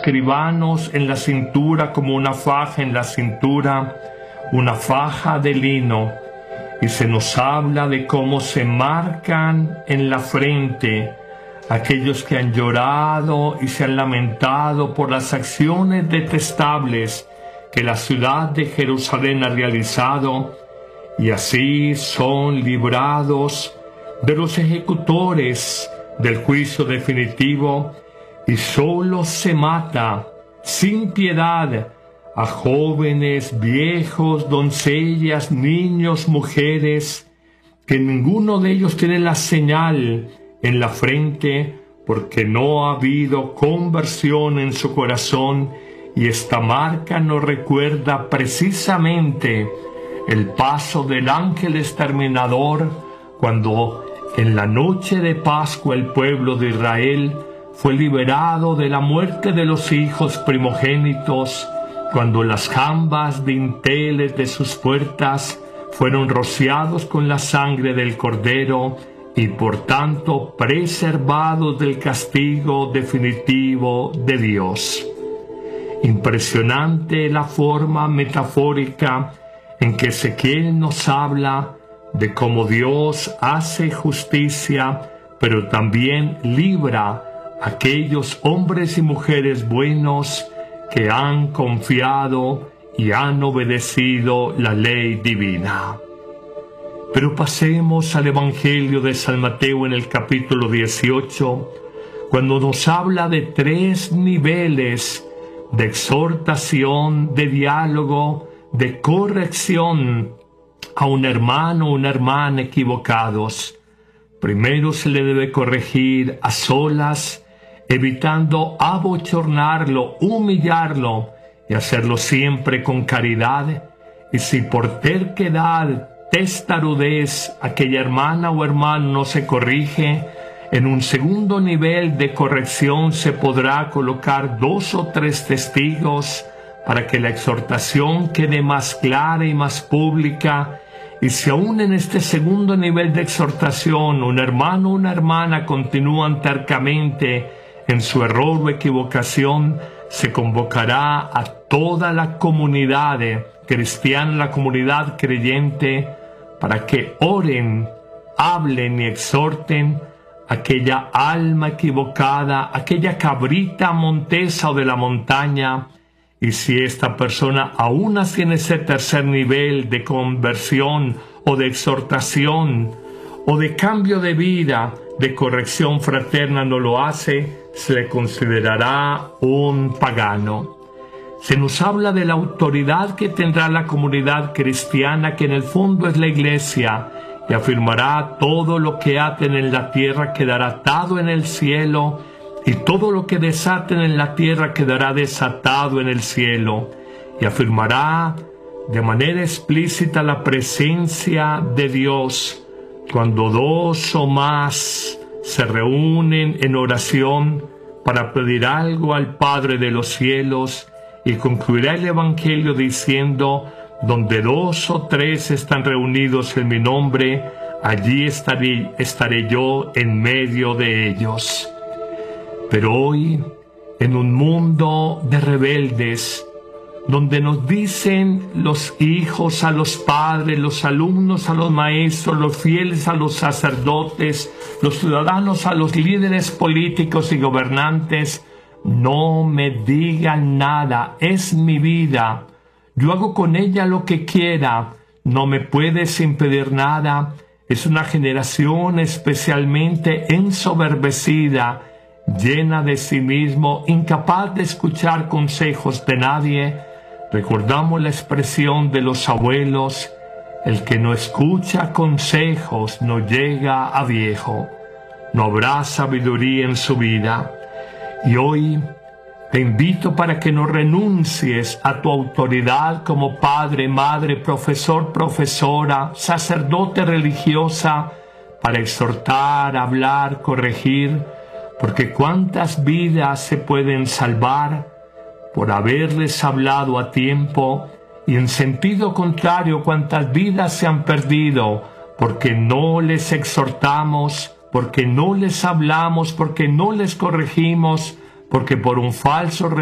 escribanos en la cintura como una faja en la cintura, una faja de lino, y se nos habla de cómo se marcan en la frente aquellos que han llorado y se han lamentado por las acciones detestables que la ciudad de Jerusalén ha realizado, y así son librados de los ejecutores del juicio definitivo, y solo se mata sin piedad a jóvenes, viejos, doncellas, niños, mujeres, que ninguno de ellos tiene la señal en la frente, porque no ha habido conversión en su corazón, y esta marca nos recuerda precisamente el paso del ángel exterminador cuando en la noche de Pascua el pueblo de Israel fue liberado de la muerte de los hijos primogénitos, cuando las jambas dinteles de sus puertas fueron rociados con la sangre del Cordero y por tanto preservados del castigo definitivo de Dios. Impresionante la forma metafórica en que Ezequiel nos habla de cómo Dios hace justicia, pero también libra a aquellos hombres y mujeres buenos que han confiado y han obedecido la ley divina. Pero pasemos al Evangelio de San Mateo en el capítulo 18, cuando nos habla de 3 niveles de exhortación, de diálogo, de corrección a un hermano o una hermana equivocados. Primero se le debe corregir a solas, evitando abochornarlo, humillarlo, y hacerlo siempre con caridad. Y si por terquedad, testarudez, aquella hermana o hermano no se corrige, en un segundo nivel de corrección se podrá colocar 2 o 3 testigos para que la exhortación quede más clara y más pública. Y si aún en este segundo nivel de exhortación un hermano o una hermana continúan tercamente en su error o equivocación, se convocará a toda la comunidad cristiana, la comunidad creyente, para que oren, hablen y exhorten aquella alma equivocada, aquella cabrita montesa o de la montaña. Y si esta persona aún así en ese tercer nivel de conversión o de exhortación o de cambio de vida, de corrección fraterna no lo hace, se le considerará un pagano. Se nos habla de la autoridad que tendrá la comunidad cristiana, que en el fondo es la Iglesia, y afirmará: todo lo que aten en la tierra quedará atado en el cielo, y todo lo que desaten en la tierra quedará desatado en el cielo. Y afirmará de manera explícita la presencia de Dios. Cuando 2 o más se reúnen en oración para pedir algo al Padre de los cielos, y concluirá el Evangelio diciendo: donde 2 o 3 están reunidos en mi nombre, allí estaré yo en medio de ellos. Pero hoy, en un mundo de rebeldes, donde nos dicen los hijos a los padres, los alumnos a los maestros, los fieles a los sacerdotes, los ciudadanos a los líderes políticos y gobernantes: no me digan nada, es mi vida, yo hago con ella lo que quiera, no me puedes impedir nada. Es una generación especialmente ensoberbecida, llena de sí mismo, incapaz de escuchar consejos de nadie. Recordamos la expresión de los abuelos: el que no escucha consejos no llega a viejo. No habrá sabiduría en su vida. Y hoy te invito para que no renuncies a tu autoridad como padre, madre, profesor, profesora, sacerdote, religiosa, para exhortar, hablar, corregir, porque cuántas vidas se pueden salvar por haberles hablado a tiempo, y en sentido contrario cuántas vidas se han perdido porque no les exhortamos, porque no les hablamos, porque no les corregimos, porque por un falso